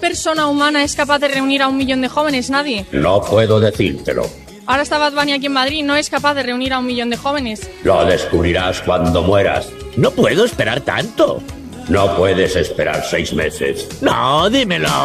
persona humana es capaz de reunir a 1 millón de jóvenes? Nadie. No puedo decírtelo. Ahora está Bad Bunny aquí en Madrid, no es capaz de reunir a 1 millón de jóvenes. Lo descubrirás cuando mueras. No puedo esperar tanto. No puedes esperar 6 meses. No, dímelo.